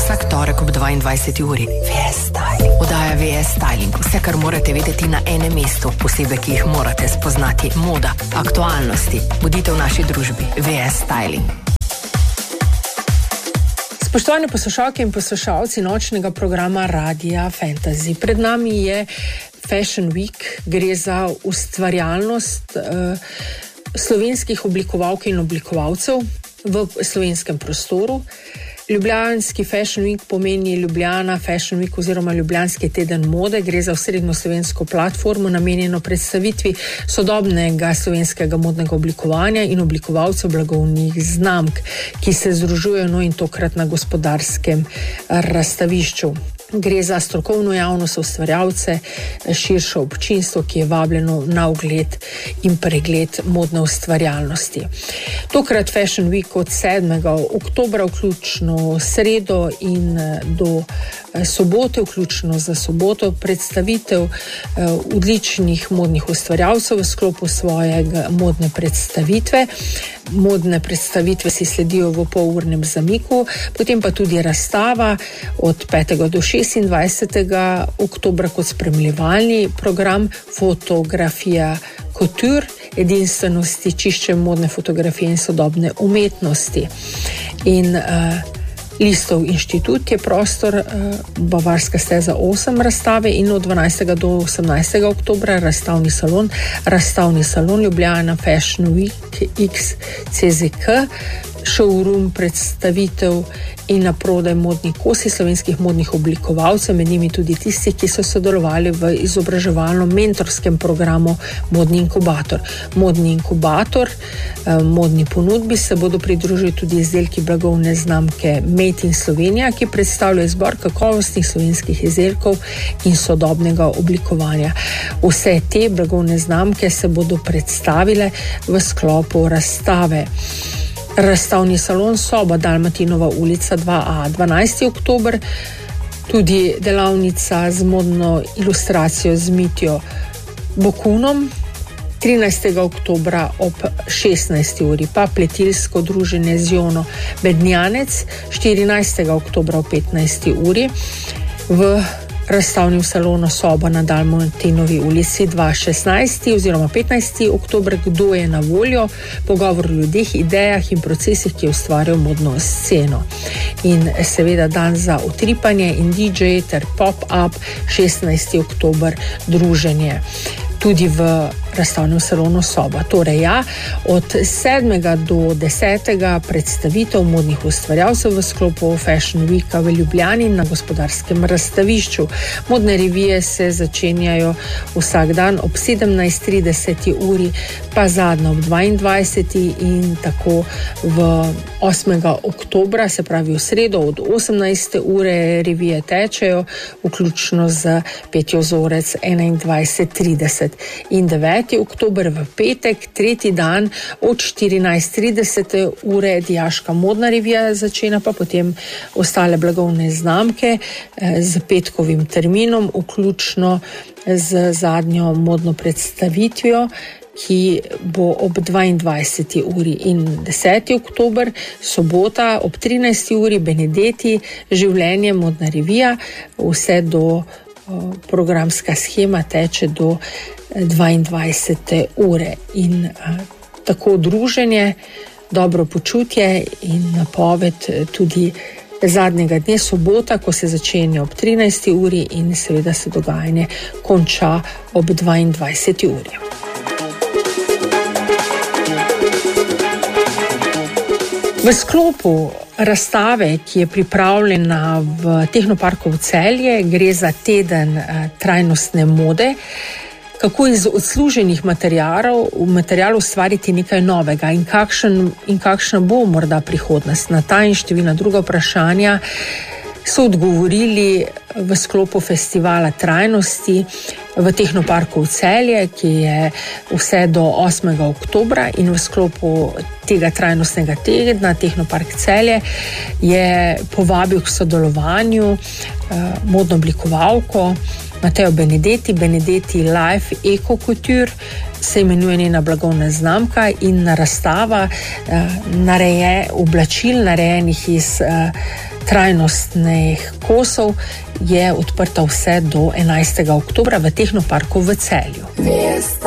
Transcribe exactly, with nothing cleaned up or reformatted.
Vsak torek ob dvaindvajseti uri. V S Styling. Oddaja V S Styling. Vse, kar morate vedeti na enem mestu. Posebej, ki jih morate spoznati. Moda, aktualnosti. Bodite v naši družbi. V S Styling. Spoštovani poslušalke in poslušalci nočnega programa Radia Fantasy. Pred nami je Fashion Week. Gre za ustvarjalnost uh, slovenskih oblikovalk in oblikovalcev v slovenskem prostoru. Ljubljanski Fashion Week pomeni Ljubljana Fashion Week oziroma Ljubljanski teden mode. Gre za osrednjo slovensko platformo namenjeno predstavitvi sodobnega slovenskega modnega oblikovanja in oblikovalcev blagovnih znamk, ki se združujejo no in tokrat na Gospodarskem razstavišču. Gre za strokovno javnost, ustvarjalce, širše občinstvo, ki je vabljeno na ogled in pregled modne ustvarjalnosti. Tokrat Fashion Week od sedmega oktobra, vključno sredo in do sobote, vključno za soboto, predstavitev odličnih modnih ustvarjalcev v sklopu svojega modne predstavitve. Modne predstavitve si sledijo v polurnem zamiku, potem pa tudi razstava od petega do šestindvajsetega oktobra kot spremljevalni program, fotografija couture, edinstvenosti, čišče modne fotografije in sodobne umetnosti. In uh, Listov inštitut je prostor, uh, Bavarska steza osem razstave in od dvanajstega do osemnajstega oktobra razstavni salon, razstavni salon Ljubljana Fashion Week X C Z K, showroom predstavitev in naprodaj modni kosi slovenskih modnih oblikovalcev, med njimi tudi tisti, ki so sodelovali v izobraževalno-mentorskem programu Modni inkubator. Modni inkubator, modni ponudbi se bodo pridružili tudi izdelki blagovne znamke Made in Slovenija, ki predstavljajo izbor kakovostnih slovenskih izdelkov in sodobnega oblikovanja. Vse te blagovne znamke se bodo predstavile v sklopu razstave. Razstavni salon Soba Dalmatinova ulica dva A, dvanajsti oktober, tudi delavnica z modno ilustracijo z Mitjo Bokunom, trinajstega oktobra ob šestnajsti uri, pa pletilsko druženje z Jono Bednjanec, štirinajstega oktobra ob petnajsti uri, v razstavnem salonu Soba na Dalmatinovi ulici dva šestnajsti oziroma petnajsti oktober, kdo je na voljo, pogovor o ljudeh, idejah in procesih, ki ustvarjajo modno sceno. In seveda dan za utripanje in D J ter pop-up, šestnajsti oktober, druženje. Tudi v razstavnem salonu Soba. Torej ja, od sedmega do desetega predstavitev modnih ustvarjalcev v sklopu Fashion Weeka v Ljubljani na Gospodarskem razstavišču. Modne revije se začenjajo vsak dan ob sedemnajst trideset uri, pa zadnja ob dvaindvajseti in tako v osmega oktobra, se pravi v sredo od osemnajste ure revije tečejo, vključno z Petjo Zorec enaindvajset trideset. In deveti oktober v petek, tretji dan od štirinajst trideset ure dijaška modna revija začena, pa potem ostale blagovne znamke z petkovim terminom, vključno z zadnjo modno predstavitvijo, ki bo ob dvaindvajseti uri. In deseti oktober, sobota ob trinajsti uri, Benedetti, življenje, modna revija, vse do programska shema teče do dvaindvajsete ure. In a, tako druženje, dobro počutje in napoved tudi zadnjega dne, sobota, ko se začenja ob trinajsti uri in seveda se dogajanje konča ob dvaindvajseti uri. V sklopu razstave, ki je pripravljena v Tehnoparku v Celje, gre za teden uh, trajnostne mode, kako iz odsluženih materialov, materialov ustvariti nekaj novega in, kakšen, in kakšna bo morda prihodnost. Na ta in številna druga vprašanja so odgovorili v sklopu festivala trajnosti v Tehnoparku v Celje, ki je vse do osmega oktobra, in v sklopu tega trajnostnega tedna Tehnopark Celje je povabil k sodelovanju eh, modno oblikovalko Matteo Benedetti, Benedetti Life Eco Couture se imenuje njena blagovna znamka in razstava uh, nareje, oblačil narejenih iz uh, trajnostnih kosov je odprta vse do enajstega oktobra v Tehnoparku v Celju.